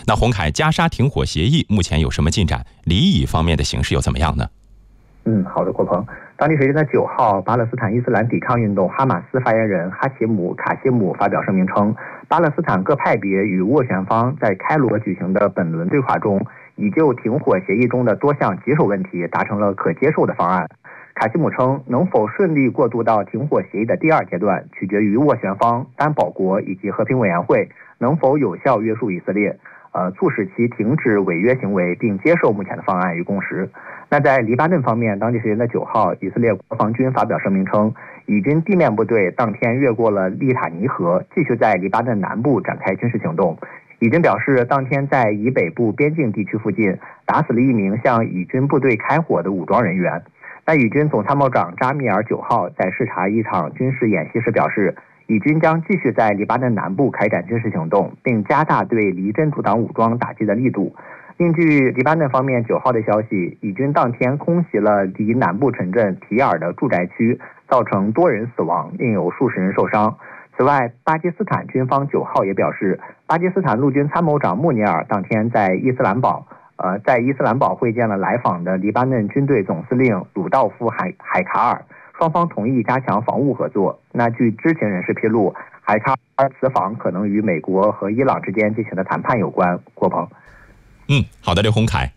那洪凯，加沙停火协议目前有什么进展？黎以方面的形势又怎么样呢？ 好的，郭鹏。当地时间的9号，巴勒斯坦伊斯兰抵抗运动哈马斯发言人哈奇姆·卡西姆发表声明称，巴勒斯坦各派别与斡旋方在开罗举行的本轮对话中，已就停火协议中的多项棘手问题达成了可接受的方案。卡西姆称，能否顺利过渡到停火协议的第2阶段，取决于斡旋方、担保国以及和平委员会能否有效约束以色列，促使其停止违约行为，并接受目前的方案与共识。那在黎巴嫩方面，当地时间的9号，以色列国防军发表声明称，以军地面部队当天越过了利塔尼河，继续在黎巴嫩南部展开军事行动。以军表示，当天在以北部边境地区附近打死了1名向以军部队开火的武装人员。那以军总参谋长扎米尔9号在视察一场军事演习时表示，以军将继续在黎巴嫩南部开展军事行动，并加大对离真主党武装打击的力度。另据黎巴嫩方面9号的消息，以军当天空袭了离南部城镇提尔的住宅区，造成多人死亡，另有数十人受伤。此外，巴基斯坦军方9号也表示，巴基斯坦陆军参谋长穆尼尔当天在伊斯兰堡会见了来访的黎巴嫩军队总司令鲁道夫·海卡尔，双方同意加强防务合作。那据知情人士披露，海卡尔此访可能与美国和伊朗之间进行的谈判有关。郭鹏。 好的，刘洪凯。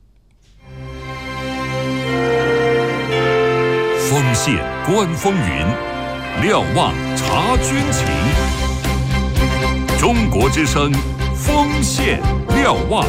锋线观风云，瞭望察军情。中国之声，锋线瞭望。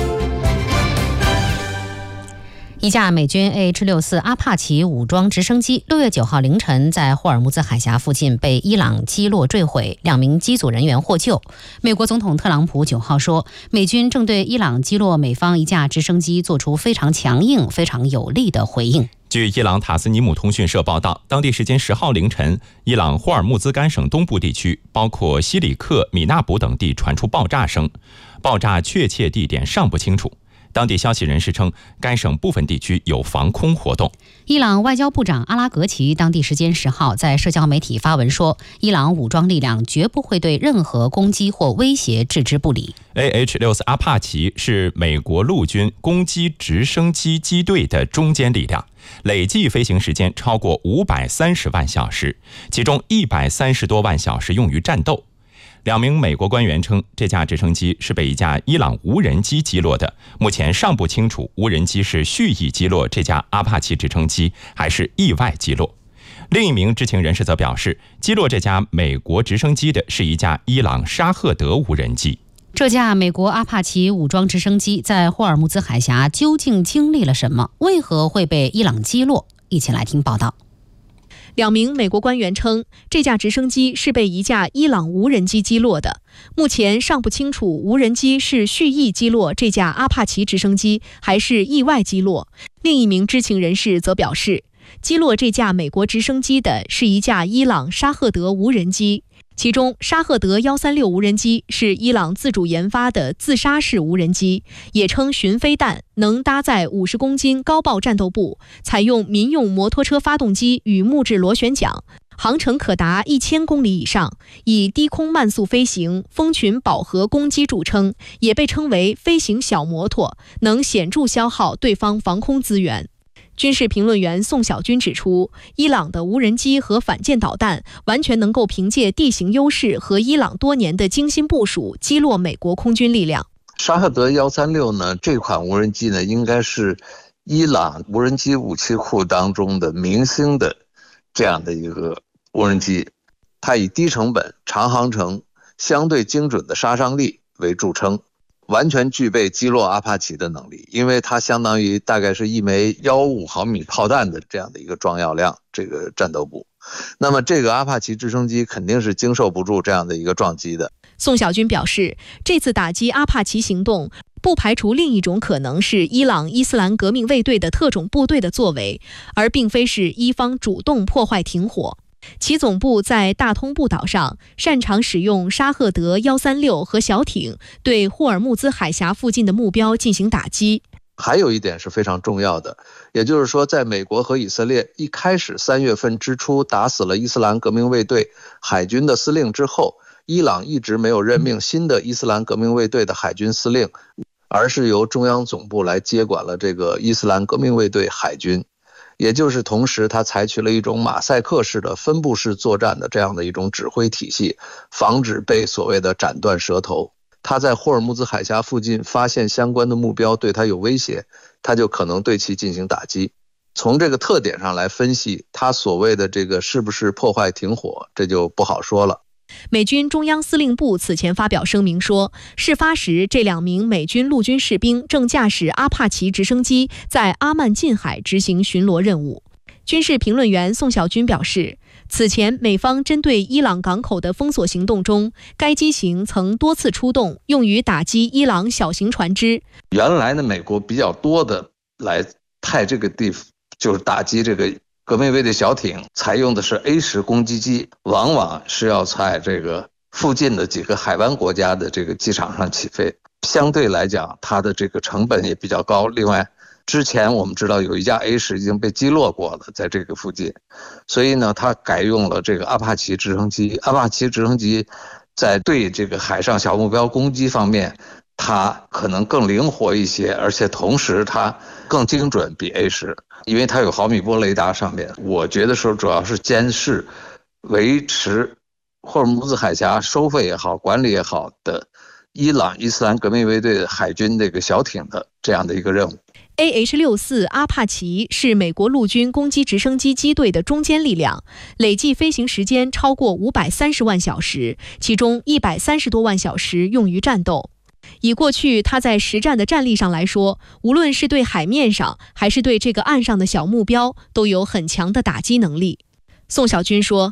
一架美军 AH-64 阿帕奇武装直升机6月9号凌晨在霍尔木兹海峡附近被伊朗击落坠毁，2名机组人员获救。美国总统特朗普9号说，美军正对伊朗击落美方一架直升机做出非常强硬、非常有力的回应。 据伊朗塔斯尼姆通讯社报道，当地时间10号凌晨，伊朗霍尔木兹干省东部地区，包括西里克、米纳卜等地传出爆炸声，爆炸确切地点尚不清楚。当地消息人士称，该省部分地区有防空活动。 伊朗外交部长阿拉格齐当地时间10号在社交媒体发文说，伊朗武装力量绝不会对任何攻击或威胁置之不理。 AH-64 阿帕奇是美国陆军攻击直升机机队的中坚力量，累计飞行时间超过530万小时，其中130多万小时用于战斗。2名美国官员称，这架直升机是被一架伊朗无人机击落的，目前尚不清楚无人机是蓄意击落这架阿帕奇直升机，还是意外击落。另一名知情人士则表示，击落这架美国直升机的是一架伊朗沙赫德无人机。 这架美国阿帕奇武装直升机在霍尔木兹海峡究竟经历了什么？为何会被伊朗击落？一起来听报道。 2名美国官员称，这架直升机是被一架伊朗无人机击落的，目前尚不清楚无人机是蓄意击落这架阿帕奇直升机，还是意外击落。另一名知情人士则表示，击落这架美国直升机的是一架伊朗沙赫德无人机，其中沙赫德136无人机是伊朗自主研发的自杀式无人机，也称巡飞弹，能搭载50公斤高爆战斗部，采用民用摩托车发动机与木质螺旋桨，航程可达1000公里以上，以低空慢速飞行、蜂群饱和攻击著称，也被称为飞行小摩托，能显著消耗对方防空资源。军事评论员宋小军指出，伊朗的无人机和反舰导弹完全能够凭借地形优势和伊朗多年的精心部署击落美国空军力量。 沙赫德136呢，这款无人机呢，应该是伊朗无人机武器库当中的明星的这样的一个无人机，它以低成本、长航程、相对精准的杀伤力为著称，完全具备击落阿帕奇的能力，因为它相当于大概是一枚115毫米炮弹的这样的一个装药量，这个战斗部。那么这个阿帕奇直升机肯定是经受不住这样的一个撞击的。 宋小军表示，这次打击阿帕奇行动不排除另一种可能是伊朗伊斯兰革命卫队的特种部队的作为，而并非是伊方主动破坏停火。其总部在大通布岛上，擅长使用沙赫德136和小艇对霍尔木兹海峡附近的目标进行打击。 还有一点是非常重要的，也就是说，在美国和以色列一开始3月份之初打死了伊斯兰革命卫队海军的司令之后，伊朗一直没有任命新的伊斯兰革命卫队的海军司令。 而是由中央总部来接管了这个伊斯兰革命卫队海军，也就是同时他采取了一种马赛克式的分布式作战的这样的一种指挥体系，防止被所谓的斩断舌头。他在霍尔木兹海峡附近发现相关的目标对他有威胁，他就可能对其进行打击。从这个特点上来分析，他所谓的这个是不是破坏停火，这就不好说了。 美军中央司令部此前发表声明说，事发时这2名美军陆军士兵正驾驶阿帕奇直升机在阿曼近海执行巡逻任务。军事评论员宋小军表示，此前美方针对伊朗港口的封锁行动中，该机型曾多次出动，用于打击伊朗小型船只。 原来呢，美国比较多的来派这个地方，就是打击这个革命卫队小艇，采用的是 A10 攻击机，往往是要在这个附近的几个海湾国家的这个机场上起飞，相对来讲它的这个成本也比较高。另外之前我们知道有一架 A10 已经被击落过了，在这个附近，所以呢它改用了这个阿帕奇直升机。阿帕奇直升机在对这个海上小目标攻击方面，它可能更灵活一些，而且同时它更精准，比 A10， 因为它有毫米波雷达上面。我觉得说主要是监视维持霍尔木兹海峡收费也好，管理也好的伊朗伊斯兰革命卫队海军这个小艇的这样的一个任务。 AH-64 阿帕奇是美国陆军攻击直升机机队的中坚力量，累计飞行时间超过530万小时，其中130多万小时用于战斗。以过去它在实战的战力上来说，无论是对海面上还是对这个岸上的小目标，都有很强的打击能力。宋小军说，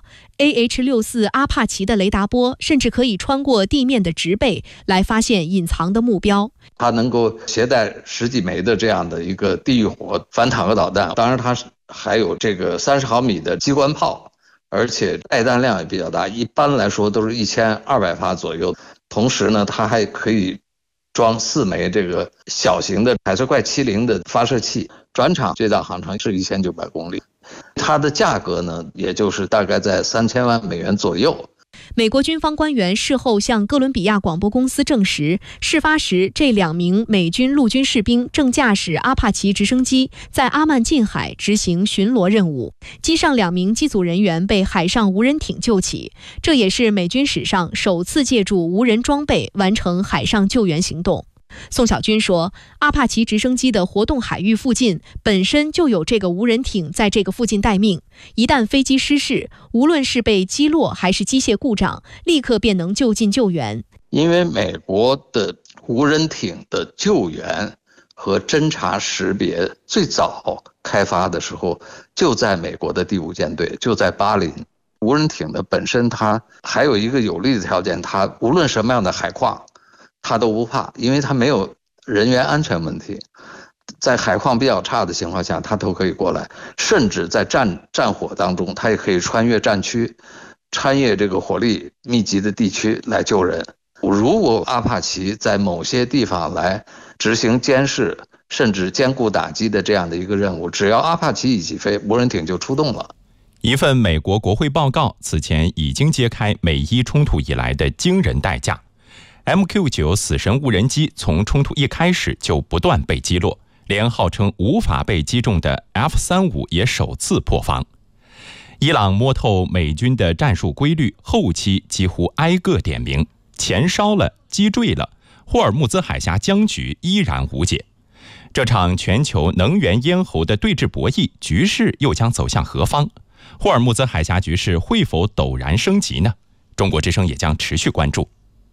AH-64 阿帕奇的雷达波甚至可以穿过地面的植被来发现隐藏的目标。 它能够携带10几枚的这样的一个地狱火反坦克导弹，当然它还有这个30毫米的机关炮，而且带弹量也比较大，一般来说都是1200发左右。同时呢，它还可以装4枚这个小型的海射怪70的发射器，转场最大航程是1900公里。它的价格呢，也就是大概在3000万美元左右。 美国军方官员事后向哥伦比亚广播公司证实，事发时这2名美军陆军士兵正驾驶阿帕奇直升机在阿曼近海执行巡逻任务，机上2名机组人员被海上无人艇救起，这也是美军史上首次借助无人装备完成海上救援行动。宋小军说，阿帕奇直升机的活动海域附近本身就有这个无人艇在这个附近待命，一旦飞机失事，无论是被击落还是机械故障，立刻便能就近救援。 因为美国的无人艇的救援和侦察识别最早开发的时候就在美国的第5舰队，就在巴林。无人艇的本身它还有一个有利的条件，它无论什么样的海况他都不怕，因为他没有人员安全问题，在海况比较差的情况下他都可以过来，甚至在战火当中他也可以穿越战区，穿越这个火力密集的地区来救人。如果阿帕奇在某些地方来执行监视甚至兼顾打击的这样的一个任务，只要阿帕奇一起飞，无人艇就出动了。 一份美国国会报告此前已经揭开美伊冲突以来的惊人代价。MQ-9 死神无人机从冲突一开始就不断被击落，连号称无法被击中的 F-35也首次破防。伊朗摸透美军的战术规律，后期几乎挨个点名，前烧了，击坠了，霍尔木兹海峡僵局依然无解。这场全球能源咽喉的对峙博弈，局势又将走向何方？霍尔木兹海峡局势会否陡然升级呢？中国之声也将持续关注。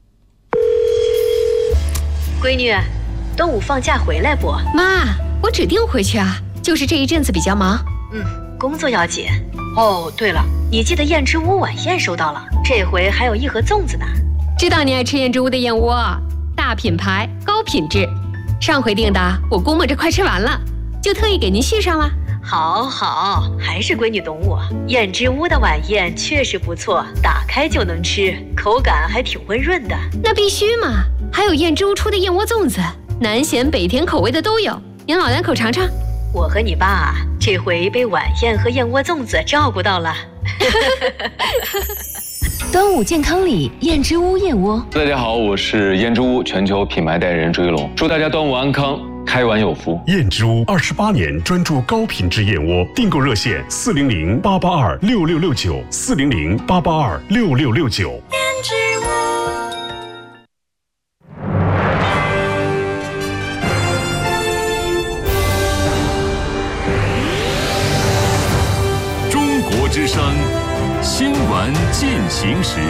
闺女，端午放假回来不？ 妈，我指定回去啊，就是这一阵子比较忙。 工作要紧。哦，对了，你记得燕之屋晚宴收到了，这回还有1盒粽子呢。 知道你爱吃燕之屋的燕窝，大品牌，高品质。上回订的，我估摸着快吃完了，就特意给您续上了。 好，还是闺女懂我。燕之屋的晚宴确实不错，打开就能吃，口感还挺温润的。 那必须嘛！还有燕之屋出的燕窝粽子，南咸北甜口味的都有，您老两口尝尝。 我和你爸这回被晚宴和燕窝粽子照顾到了。 端端午健康礼，燕之屋燕窝。 大家好，我是燕之屋全球品牌代言人朱一龙，祝大家端午安康，开碗有福。 燕之屋28年专注高品质燕窝，订购热线400-882-6669，400-882-6669。 燕之屋。 中国之声新闻进行时。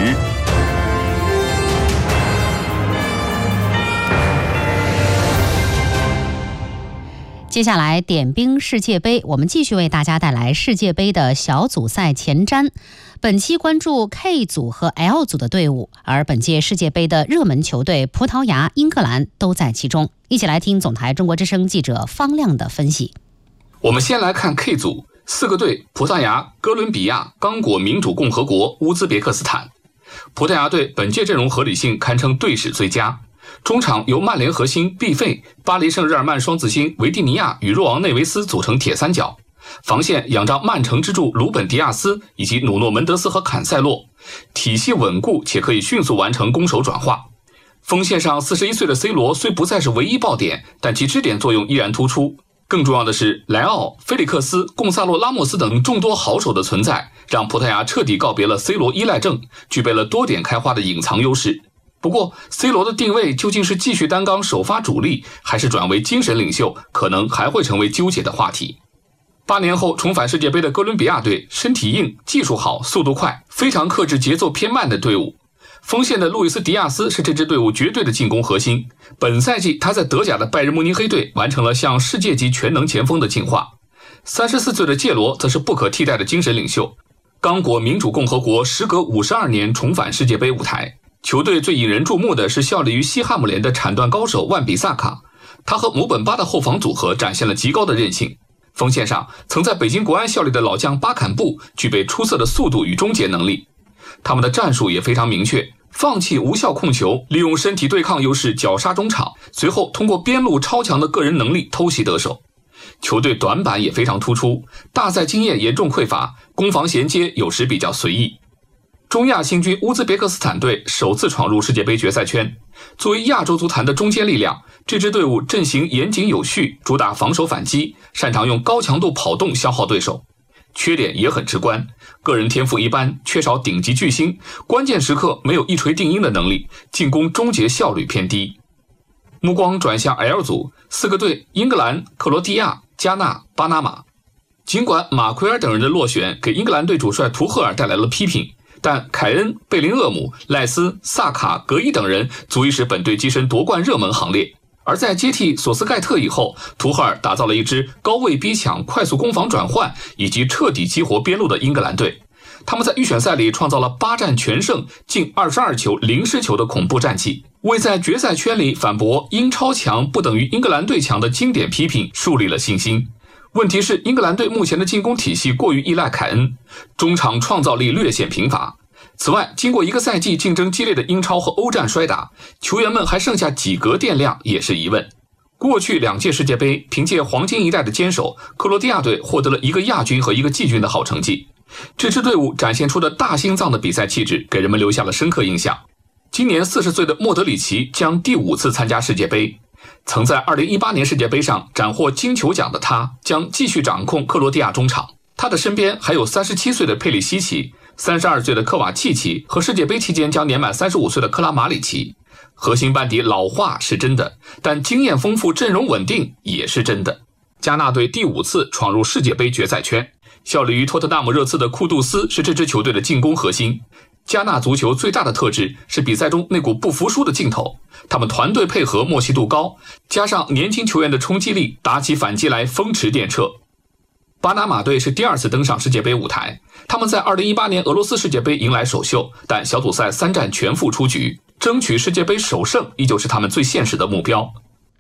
接下来点兵世界杯，我们继续为大家带来世界杯的小组赛前瞻。本期关注 K 组和 L 组的队伍，而本届世界杯的热门球队葡萄牙、英格兰都在其中。一起来听总台中国之声记者方亮的分析。 我们先来看 K 组，4个队：葡萄牙、哥伦比亚、刚果民主共和国、乌兹别克斯坦。葡萄牙队本届阵容合理性堪称队史最佳。中场由曼联核心毕费、巴黎圣日耳曼双子星维蒂尼亚与若昂内维斯组成铁三角，防线仰仗曼城支柱鲁本迪亚斯以及努诺门德斯和坎塞洛，体系稳固且可以迅速完成攻守转化。锋线上41岁的 C 罗虽不再是唯一爆点，但其支点作用依然突出。更重要的是，莱奥、菲利克斯、贡萨洛拉莫斯等众多好手的存在，让葡萄牙彻底告别了 C 罗依赖症，具备了多点开花的隐藏优势。不过 C 罗的定位究竟是继续担纲首发主力，还是转为精神领袖，可能还会成为纠结的话题。8年后重返世界杯的哥伦比亚队，身体硬、技术好、速度快，非常克制节奏偏慢的队伍。锋线的路易斯·迪亚斯是这支队伍绝对的进攻核心。本赛季他在德甲的拜仁慕尼黑队完成了向世界级全能前锋的进化。34岁的介罗则是不可替代的精神领袖。刚果民主共和国时隔52年重返世界杯舞台。球队最引人注目的是效力于西汉姆联的铲断高手万比萨卡，他和姆本巴的后防组合展现了极高的韧性。锋线上，曾在北京国安效力的老将巴坎布具备出色的速度与终结能力。他们的战术也非常明确，放弃无效控球，利用身体对抗优势绞杀中场，随后通过边路超强的个人能力偷袭得手。球队短板也非常突出，大赛经验严重匮乏，攻防衔接有时比较随意。中亚新军乌兹别克斯坦队首次闯入世界杯决赛圈。作为亚洲足坛的中坚力量，这支队伍阵型严谨有序，主打防守反击，擅长用高强度跑动消耗对手。缺点也很直观，个人天赋一般，缺少顶级巨星，关键时刻没有一锤定音的能力，进攻终结效率偏低。目光转向 L 组，4个队：英格兰、克罗地亚、加纳、巴拿马。尽管马奎尔等人的落选给英格兰队主帅图赫尔带来了批评，但凯恩、贝林厄姆、赖斯、萨卡、格伊等人足以使本队跻身夺冠热门行列。而在接替索斯盖特以后，图赫尔打造了一支高位逼抢、快速攻防转换以及彻底激活边路的英格兰队。他们在预选赛里创造了8战全胜、近22球0失球的恐怖战绩，为在决赛圈里反驳英超强不等于英格兰队强的经典批评树立了信心。问题是，英格兰队目前的进攻体系过于依赖凯恩，中场创造力略显贫乏。此外，经过一个赛季竞争激烈的英超和欧战摔打，球员们还剩下几格电量也是疑问。过去2届世界杯，凭借黄金一代的坚守，克罗地亚队获得了一个亚军和一个季军的好成绩。这支队伍展现出的大心脏的比赛气质，给人们留下了深刻印象。今年40岁的莫德里奇将第5次参加世界杯。曾在2018年世界杯上斩获金球奖的他，将继续掌控克罗地亚中场。他的身边还有37岁的佩里西奇、32岁的科瓦契奇和世界杯期间将年满35岁的克拉马里奇。核心班底老化是真的，但经验丰富、阵容稳定也是真的。加纳队第5次闯入世界杯决赛圈，效力于托特纳姆热刺的库杜斯是这支球队的进攻核心。加纳足球最大的特质是比赛中那股不服输的劲头，他们团队配合默契度高，加上年轻球员的冲击力，打起反击来风驰电掣。巴拿马队是第2次登上世界杯舞台，他们在2018年俄罗斯世界杯迎来首秀，但小组赛3战全负出局，争取世界杯首胜依旧是他们最现实的目标。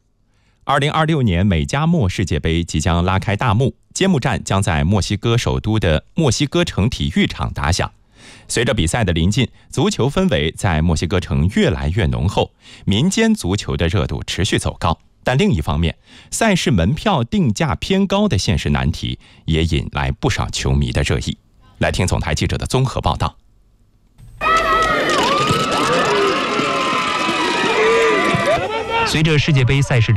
2026年美加墨世界杯即将拉开大幕，揭幕战将在墨西哥首都的墨西哥城体育场打响。随着比赛的临近，足球氛围在墨西哥城越来越浓厚，民间足球的热度持续走高。但另一方面，赛事门票定价偏高的现实难题也引来不少球迷的热议。来听总台记者的综合报道。 随着世界杯赛事